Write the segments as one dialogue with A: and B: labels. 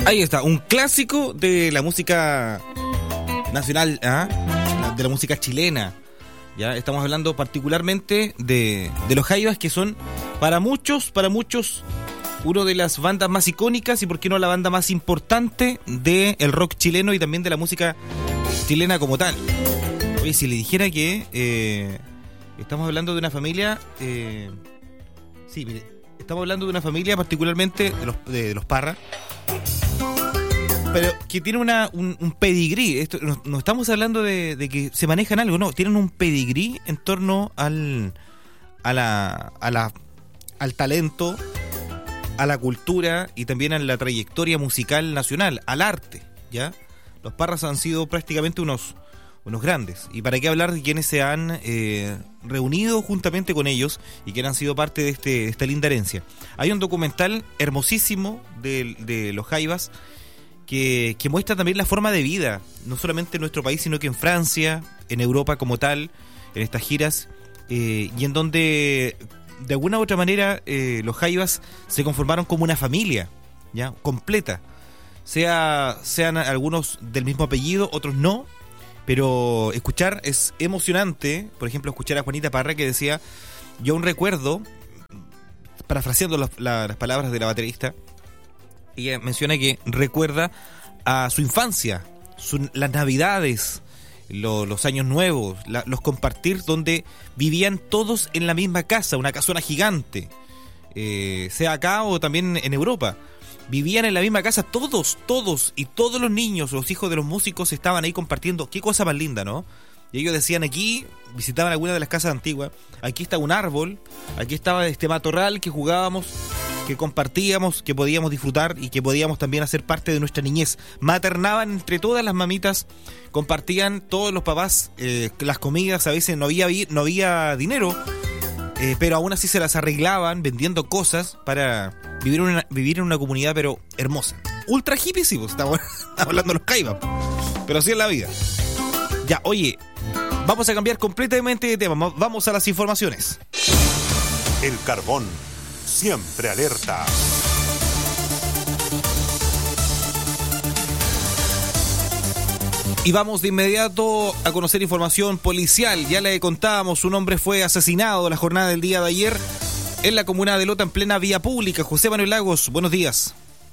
A: Ahí está, un clásico de la música nacional, de la música chilena. Ya estamos hablando particularmente de los Jaivas, que son para muchos, uno de las bandas más icónicas y por qué no la banda más importante del rock chileno y también de la música chilena como tal. Oye, si le dijera que estamos hablando de una familia, sí, mire, estamos hablando de una familia particularmente de los Parra, pero que tiene un pedigrí. Esto, no estamos hablando de que se manejan algo, no, tienen un pedigrí en torno al talento, a la cultura y también a la trayectoria musical nacional, al arte, ¿ya? Los Parras han sido prácticamente unos grandes. Y para qué hablar de quienes se han reunido juntamente con ellos y quienes han sido parte de esta linda herencia. Hay un documental hermosísimo de los Jaivas que muestra también la forma de vida, no solamente en nuestro país, sino que en Francia, en Europa como tal, en estas giras, y en donde de alguna u otra manera los Jaivas se conformaron como una familia, ya completa, sean algunos del mismo apellido, otros no, pero escuchar es emocionante. Por ejemplo, escuchar a Juanita Parra, que decía: yo aún recuerdo, parafraseando las palabras de la baterista, ella menciona que recuerda a su infancia, las navidades, los años nuevos, los compartir donde vivían todos en la misma casa, una casona gigante, sea acá o también en Europa. Vivían en la misma casa todos, y todos los niños, los hijos de los músicos estaban ahí compartiendo. Qué cosa más linda, ¿no? Y ellos decían, aquí, visitaban alguna de las casas antiguas, aquí está un árbol, aquí estaba este matorral que jugábamos, que compartíamos, que podíamos disfrutar y que podíamos también hacer parte de nuestra niñez. Maternaban entre todas las mamitas, compartían todos los papás las comidas. A veces no había dinero, pero aún así se las arreglaban vendiendo cosas para vivir en una comunidad, pero hermosa. Ultra hippie, sí, pues, estamos hablando de los Jaivas, pero así es la vida. Ya, oye, vamos a cambiar completamente de tema. Vamos a las informaciones.
B: El carbón, siempre alerta.
A: Y vamos de inmediato a conocer información policial. Ya le contábamos, un hombre fue asesinado la jornada del día de ayer en la comuna de Lota, en plena vía pública. José Manuel Lagos, buenos días.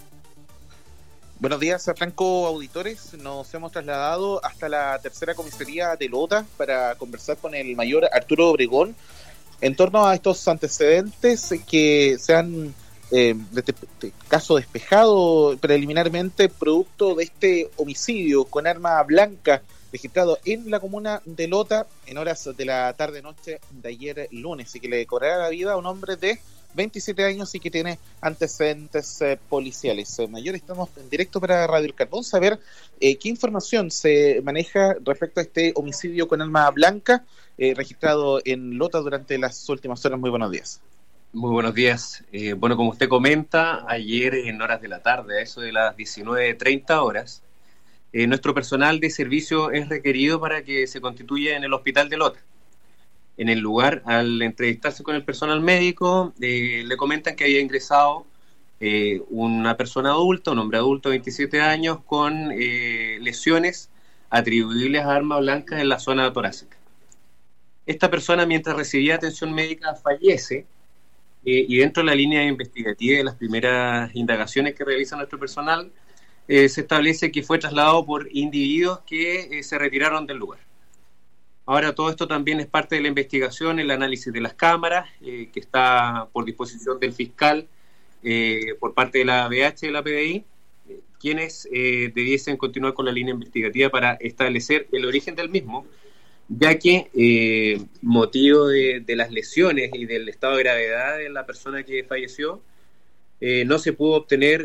C: Buenos días, Franco, auditores. Nos hemos trasladado hasta la tercera comisaría de Lota para conversar con el mayor Arturo Obregón en torno a estos antecedentes que se han de caso despejado preliminarmente producto de este homicidio con arma blanca registrado en la comuna de Lota en horas de la tarde-noche de ayer lunes, y que le cobrará la vida a un hombre de 27 años y que tiene antecedentes policiales. Mayor, estamos en directo para Radio El Carbón, saber qué información se maneja respecto a este homicidio con arma blanca registrado en Lota durante las últimas horas. Muy buenos días.
D: Muy buenos días. Bueno, como usted comenta, ayer en horas de la tarde, a eso de las 19:30 horas, nuestro personal de servicio es requerido para que se constituya en el hospital de Lota. En el lugar, al entrevistarse con el personal médico, le comentan que había ingresado una persona adulta, un hombre adulto de 27 años, con lesiones atribuibles a arma blanca en la zona torácica. Esta persona, mientras recibía atención médica, fallece, y dentro de la línea investigativa de las primeras indagaciones que realiza nuestro personal, se establece que fue trasladado por individuos que se retiraron del lugar. Ahora, todo esto también es parte de la investigación, el análisis de las cámaras, que está por disposición del fiscal por parte de la ABH de la PDI, quienes debiesen continuar con la línea investigativa para establecer el origen del mismo, ya que motivo de las lesiones y del estado de gravedad de la persona que falleció, no se pudo obtener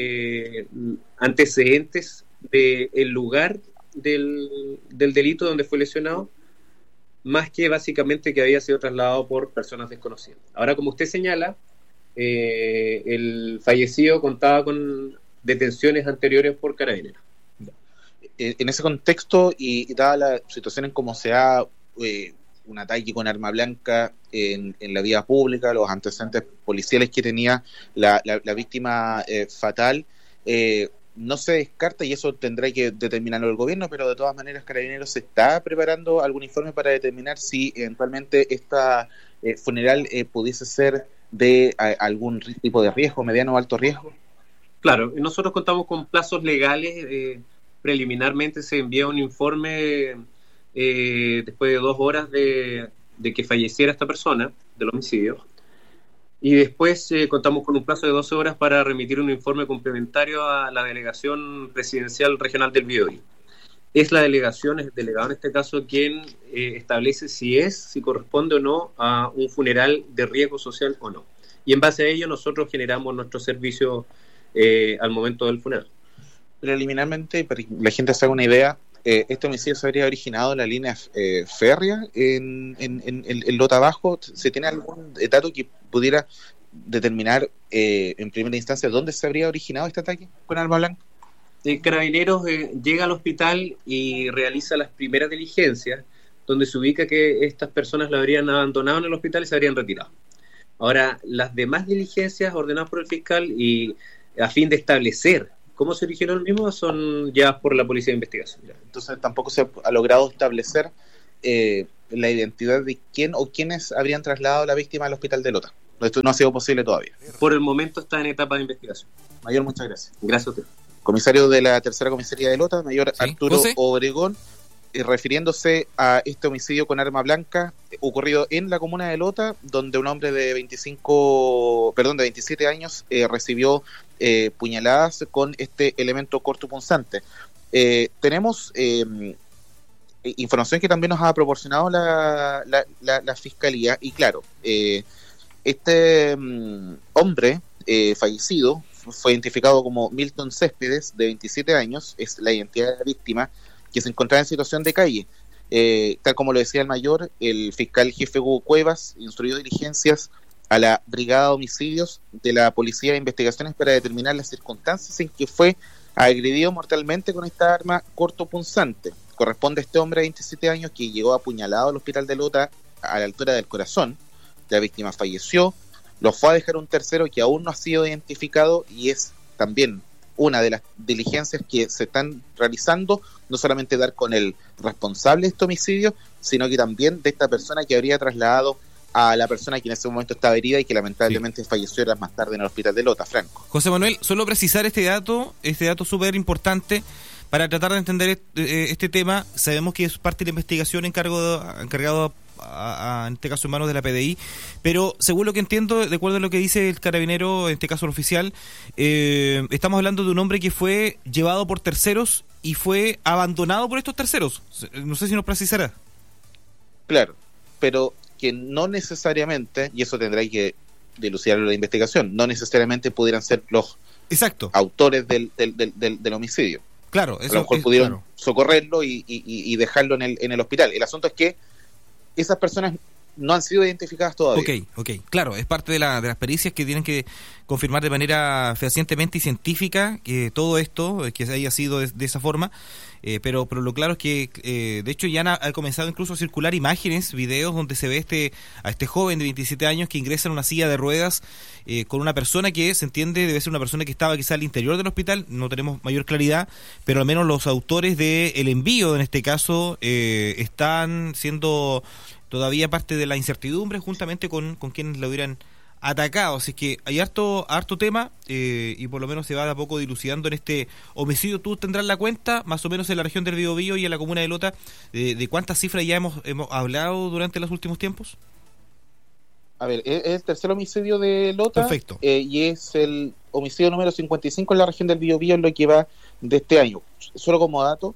D: antecedentes del lugar del delito donde fue lesionado, más que básicamente que había sido trasladado por personas desconocidas. Ahora, como usted señala, el fallecido contaba con detenciones anteriores por Carabineros.
C: En ese contexto y dada la situación en cómo se da un ataque con arma blanca en la vía pública, los antecedentes policiales que tenía la víctima fatal, no se descarta, y eso tendrá que determinarlo el gobierno, pero de todas maneras Carabineros se está preparando algún informe para determinar si eventualmente esta funeral pudiese ser de algún tipo de riesgo, mediano o alto riesgo.
D: Claro, nosotros contamos con plazos legales. Preliminarmente se envía un informe después de 2 horas de que falleciera esta persona del homicidio. Y después contamos con un plazo de 12 horas para remitir un informe complementario a la Delegación Presidencial Regional del Biobío. Es la delegación, es el delegado en este caso, quien establece si corresponde o no a un funeral de riesgo social o no. Y en base a ello nosotros generamos nuestro servicio al momento del funeral.
C: Preliminarmente, para que la gente se haga una idea, este homicidio se habría originado en la línea férrea en Lota Bajo. ¿Se tiene algún dato que pudiera determinar en primera instancia dónde se habría originado este ataque con arma blanca?
D: Carabineros llega al hospital y realiza las primeras diligencias, donde se ubica que estas personas la habrían abandonado en el hospital y se habrían retirado. Ahora, las demás diligencias ordenadas por el fiscal y a fin de establecer cómo se originó el mismo son ya por la Policía de Investigación.
C: Entonces tampoco se ha logrado establecer la identidad de quién o quiénes habrían trasladado a la víctima al hospital de Lota. Esto no ha sido posible todavía.
D: Por el momento está en etapa de investigación.
C: Mayor, muchas gracias.
D: Gracias a usted.
C: Comisario de la tercera comisaría de Lota, mayor
A: ¿Sí?
C: Arturo
A: ¿José?
C: Obregón, refiriéndose a este homicidio con arma blanca ocurrido en la comuna de Lota, donde un hombre de 27 años recibió puñaladas con este elemento cortopunzante. Tenemos información que también nos ha proporcionado la Fiscalía, y claro, este hombre fallecido fue identificado como Milton Céspedes, de 27 años, es la identidad de la víctima, que se encontraba en situación de calle. Tal como lo decía el mayor, el fiscal jefe Hugo Cuevas instruyó diligencias a la Brigada de Homicidios de la Policía de Investigaciones para determinar las circunstancias en que fue agredido mortalmente con esta arma cortopunzante. Corresponde a este hombre de 27 años que llegó apuñalado al hospital de Lota a la altura del corazón. La víctima falleció, lo fue a dejar un tercero que aún no ha sido identificado, y es también una de las diligencias que se están realizando, no solamente dar con el responsable de este homicidio, sino que también de esta persona que habría trasladado a la persona que en ese momento estaba herida y que lamentablemente falleció horas más tarde en el hospital de Lota. Franco.
A: José Manuel, solo precisar este dato súper importante para tratar de entender este tema. Sabemos que es parte de la investigación encargado en este caso en manos de la PDI, pero según lo que entiendo, de acuerdo a lo que dice el carabinero, en este caso el oficial, estamos hablando de un hombre que fue llevado por terceros y fue abandonado por estos terceros. No sé si nos precisará.
C: Claro, pero que no necesariamente, y eso tendrá que dilucidarlo la investigación, no necesariamente pudieran ser los autores del homicidio.
A: Claro, eso,
C: a lo mejor pudieron socorrerlo y dejarlo en el hospital. El asunto es que esas personas no han sido identificadas todavía.
A: Ok, claro, es parte de las pericias que tienen que confirmar de manera fehacientemente y científica que todo esto, que haya sido de esa forma, pero lo claro es que de hecho ya ha comenzado incluso a circular imágenes, videos donde se ve a este joven de 27 años que ingresa en una silla de ruedas con una persona que se entiende debe ser una persona que estaba quizá al interior del hospital, no tenemos mayor claridad, pero al menos los autores del envío en este caso están siendo todavía parte de la incertidumbre juntamente con quienes lo hubieran atacado. Así que hay harto tema y por lo menos se va de a poco dilucidando en este homicidio. Tú tendrás la cuenta, más o menos en la región del Biobío y en la comuna de Lota, de cuántas cifras ya hemos hablado durante los últimos tiempos.
C: A ver, es el tercer homicidio de Lota.
A: Perfecto.
C: Y es el homicidio número 55 en la región del Biobío en lo que va de este año. Solo como dato,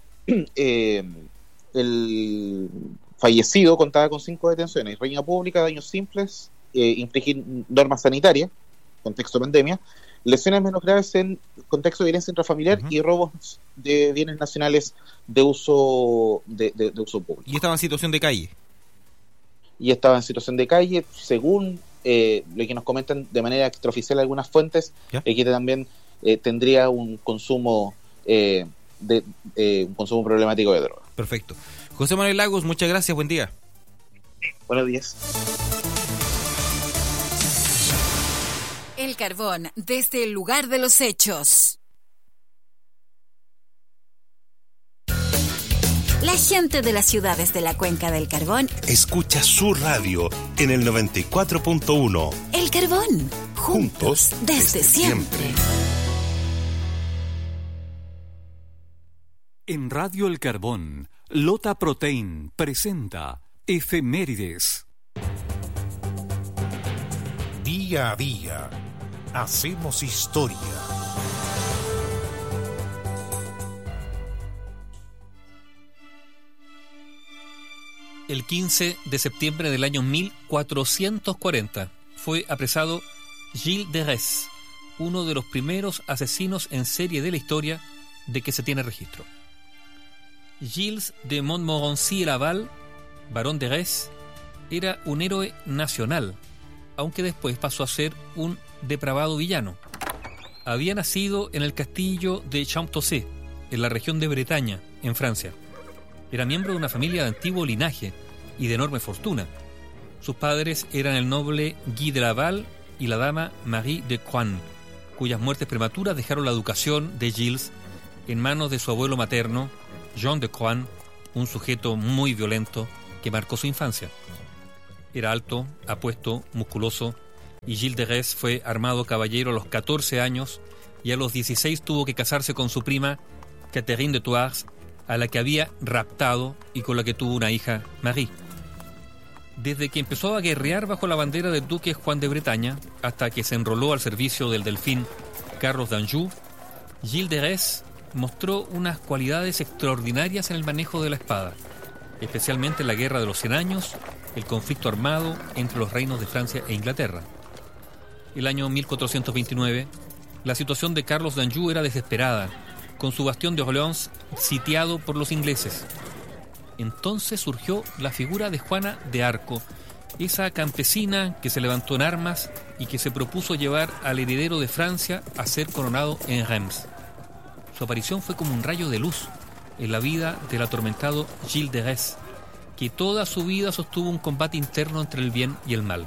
C: el fallecido contaba con 5 detenciones: riña pública, daños simples, infringir normas sanitarias, contexto pandemia, lesiones menos graves en contexto de violencia intrafamiliar y robos de bienes nacionales de uso público.
A: ¿Y estaba en situación de calle?
C: Y estaba en situación de calle, según lo que nos comentan de manera extraoficial algunas fuentes, que también tendría un consumo un consumo problemático de droga.
A: Perfecto. José Manuel Lagos, muchas gracias, buen día.
C: Buenos días.
E: El Carbón, desde el lugar de los hechos. La gente de las ciudades de la Cuenca del Carbón
B: escucha su radio en el 94.1.
E: El Carbón, juntos desde siempre.
F: En Radio El Carbón, Lota Protein presenta Efemérides.
B: Día a día, hacemos historia.
G: El 15 de septiembre del año 1440 fue apresado Gilles de Retz, uno de los primeros asesinos en serie de la historia de que se tiene registro. Gilles de Montmorency Laval, barón de Retz, era un héroe nacional, aunque después pasó a ser un depravado villano. Había nacido en el castillo de Champtocé, en la región de Bretaña, en Francia. Era miembro de una familia de antiguo linaje y de enorme fortuna. Sus padres eran el noble Guy de Laval y la dama Marie de Coin, cuyas muertes prematuras dejaron la educación de Gilles en manos de su abuelo materno, Jean de Coin, un sujeto muy violento que marcó su infancia. Era alto, apuesto, musculoso, y Gilles de Retz fue armado caballero a los 14 años y a los 16 tuvo que casarse con su prima Catherine de Thouars, a la que había raptado y con la que tuvo una hija, Marie. Desde que empezó a guerrear bajo la bandera del duque Juan de Bretaña hasta que se enroló al servicio del delfín Carlos d'Anjou, Gilles de Retz mostró unas cualidades extraordinarias en el manejo de la espada, especialmente en la Guerra de los 100 Años, el conflicto armado entre los reinos de Francia e Inglaterra. El año 1429, la situación de Carlos d'Anjou era desesperada, con su bastión de Orléans sitiado por los ingleses. Entonces surgió la figura de Juana de Arco, esa campesina que se levantó en armas y que se propuso llevar al heredero de Francia a ser coronado en Reims. Su aparición fue como un rayo de luz en la vida del atormentado Gilles de Retz, que toda su vida sostuvo un combate interno entre el bien y el mal.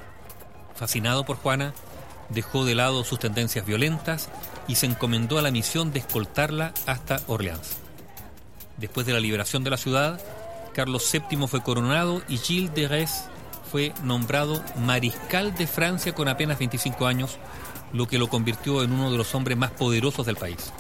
G: Fascinado por Juana, dejó de lado sus tendencias violentas y se encomendó a la misión de escoltarla hasta Orleans. Después de la liberación de la ciudad, Carlos VII fue coronado y Gilles de Retz fue nombrado mariscal de Francia con apenas 25 años, lo que lo convirtió en uno de los hombres más poderosos del país.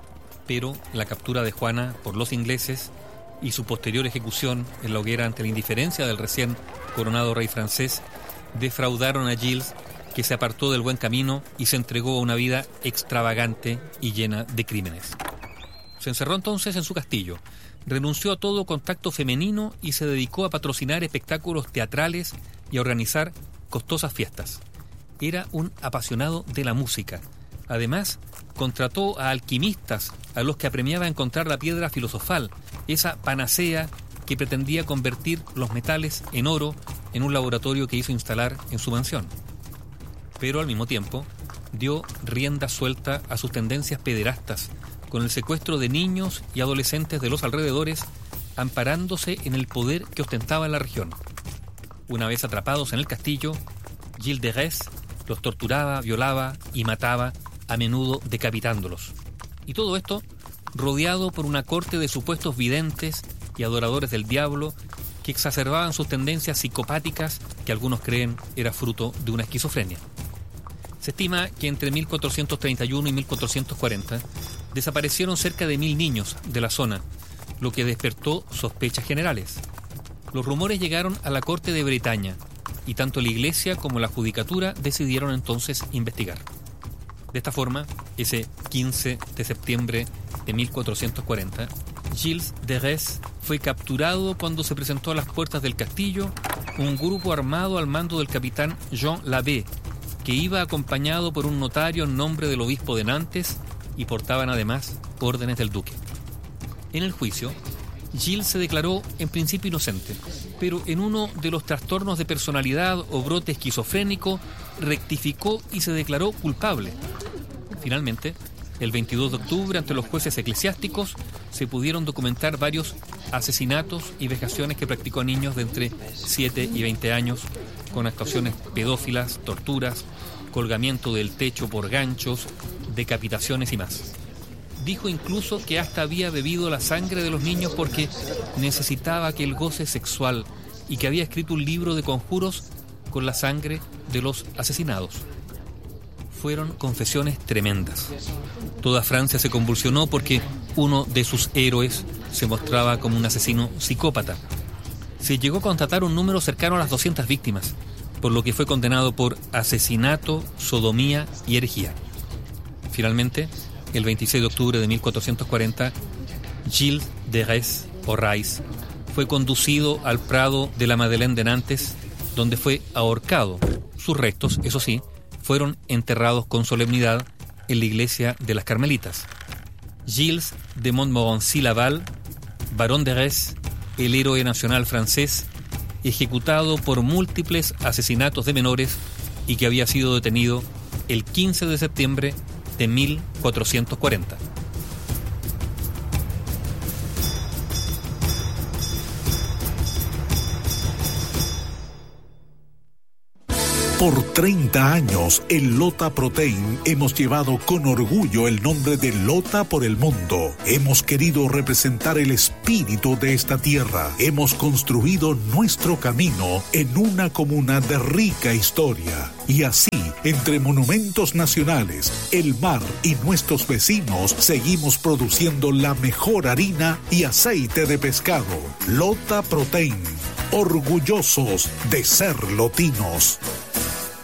G: Pero la captura de Juana por los ingleses y su posterior ejecución en la hoguera ante la indiferencia del recién coronado rey francés defraudaron a Gilles, que se apartó del buen camino y se entregó a una vida extravagante y llena de crímenes. Se encerró entonces en su castillo, renunció a todo contacto femenino y se dedicó a patrocinar espectáculos teatrales y a organizar costosas fiestas. Era un apasionado de la música. Además, contrató a alquimistas a los que apremiaba a encontrar la piedra filosofal, esa panacea que pretendía convertir los metales en oro en un laboratorio que hizo instalar en su mansión. Pero al mismo tiempo dio rienda suelta a sus tendencias pederastas, con el secuestro de niños y adolescentes de los alrededores, amparándose en el poder que ostentaba en la región. Una vez atrapados en el castillo, Gilles de Retz los torturaba, violaba y mataba, a menudo decapitándolos. Y todo esto rodeado por una corte de supuestos videntes y adoradores del diablo que exacerbaban sus tendencias psicopáticas, que algunos creen era fruto de una esquizofrenia. Se estima que entre 1431 y 1440 desaparecieron cerca de 1000 niños de la zona, lo que despertó sospechas generales. Los rumores llegaron a la corte de Bretaña y tanto la iglesia como la judicatura decidieron entonces investigar. De esta forma, ese 15 de septiembre de 1440, Gilles de Retz fue capturado cuando se presentó a las puertas del castillo un grupo armado al mando del capitán Jean Labbé, que iba acompañado por un notario en nombre del obispo de Nantes y portaban además órdenes del duque. En el juicio, Gilles se declaró en principio inocente, pero en uno de los trastornos de personalidad o brote esquizofrénico rectificó y se declaró culpable. Finalmente, el 22 de octubre, ante los jueces eclesiásticos, se pudieron documentar varios asesinatos y vejaciones que practicó a niños de entre 7 y 20 años, con actuaciones pedófilas, torturas, colgamiento del techo por ganchos, decapitaciones y más. Dijo incluso que hasta había bebido la sangre de los niños porque necesitaba aquel goce sexual y que había escrito un libro de conjuros con la sangre de los asesinados. Fueron confesiones tremendas. Toda Francia se convulsionó porque uno de sus héroes se mostraba como un asesino psicópata. Se llegó a constatar un número cercano a las 200 víctimas, por lo que fue condenado por asesinato, sodomía y herejía. Finalmente, el 26 de octubre de 1440, Gilles de Rais, o Rais, fue conducido al Prado de la Madeleine de Nantes, donde fue ahorcado. Sus restos, eso sí, fueron enterrados con solemnidad en la iglesia de las Carmelitas. Gilles de Montmorency-Laval, barón de Rais, el héroe nacional francés, ejecutado por múltiples asesinatos de menores y que había sido detenido el 15 de septiembre de 1440.
H: Por 30 años, en Lota Protein hemos llevado con orgullo el nombre de Lota por el mundo. Hemos querido representar el espíritu de esta tierra. Hemos construido nuestro camino en una comuna de rica historia. Y así, entre monumentos nacionales, el mar y nuestros vecinos, seguimos produciendo la mejor harina y aceite de pescado. Lota Protein, orgullosos de ser lotinos.